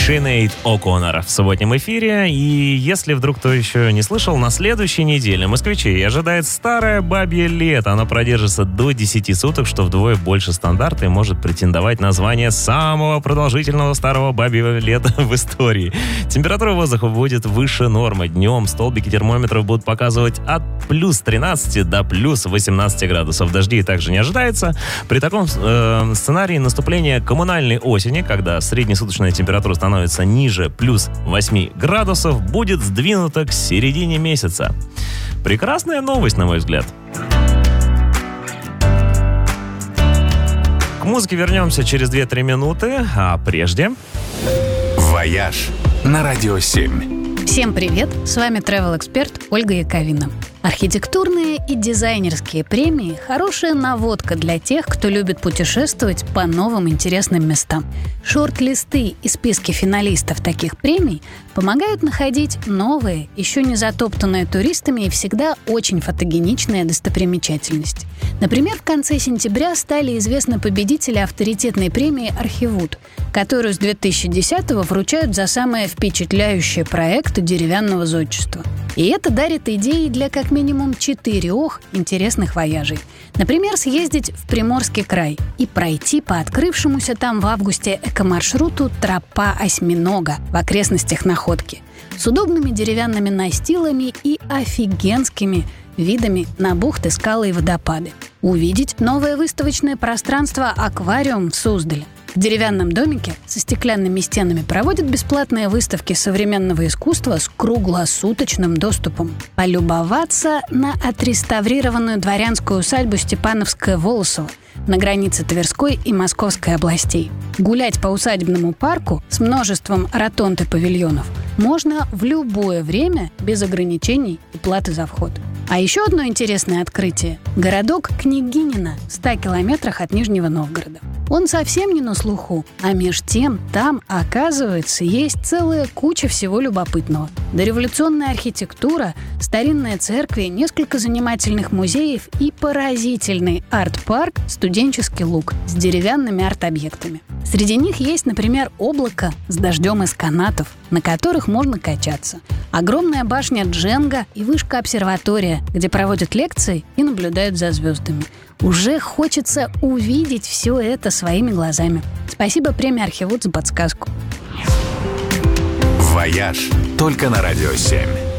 Синейд О'Коннор в субботнем эфире. И если вдруг кто еще не слышал, на следующей неделе москвичей ожидает старое бабье лето. Оно продержится до 10 суток, что вдвое больше стандарта и может претендовать на звание самого продолжительного старого бабьего лета в истории. Температура воздуха будет выше нормы. Днем столбики термометров будут показывать от плюс 13 до плюс 18 градусов. Дождей также не ожидается. При таком сценарии наступления коммунальной осени, когда среднесуточная температура становится ниже плюс 8 градусов, будет сдвинута к середине месяца. Прекрасная новость, на мой взгляд. К музыке вернемся через 2-3 минуты, а прежде... «Вояж» на Радио 7. Всем привет! С вами travel-эксперт Ольга Яковина. Архитектурные и дизайнерские премии – хорошая наводка для тех, кто любит путешествовать по новым интересным местам. Шорт-листы и списки финалистов таких премий помогают находить новые, еще не затоптанные туристами и всегда очень фотогеничные достопримечательности. Например, в конце сентября стали известны победители авторитетной премии «Архивуд», которую с 2010-го вручают за самые впечатляющие проекты деревянного зодчества. И это дарит идеи для как минимум 4 интересных вояжей. Например, съездить в Приморский край и пройти по открывшемуся там в августе экомаршруту «Тропа осьминога» в окрестностях Находки с удобными деревянными настилами и офигенскими видами на бухты, скалы и водопады. Увидеть новое выставочное пространство «Аквариум» в Суздале. В деревянном домике со стеклянными стенами проводят бесплатные выставки современного искусства с круглосуточным доступом. Полюбоваться на отреставрированную дворянскую усадьбу Степановское-Волосово на границе Тверской и Московской областей. Гулять по усадебному парку с множеством ротонд и павильонов можно в любое время без ограничений и платы за вход. А еще одно интересное открытие – городок Княгинино в 100 километрах от Нижнего Новгорода. Он совсем не на слуху, а меж тем там, оказывается, есть целая куча всего любопытного. Дореволюционная архитектура, старинные церкви, несколько занимательных музеев и поразительный арт-парк «Студенческий луг» с деревянными арт-объектами. Среди них есть, например, облако с дождем из канатов, на которых можно качаться, огромная башня Дженга и вышка-обсерватория, где проводят лекции и наблюдают за звездами. Уже хочется увидеть все это своими глазами. Спасибо премии «Архивуд» за подсказку. «Вояж» только на Радио 7.